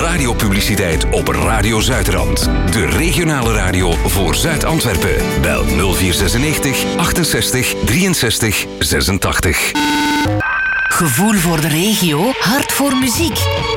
radiopubliciteit op Radio Zuidrand. De regionale radio voor Zuid-Antwerpen. Bel 0496 68 63 86. Gevoel voor de regio, hart voor muziek.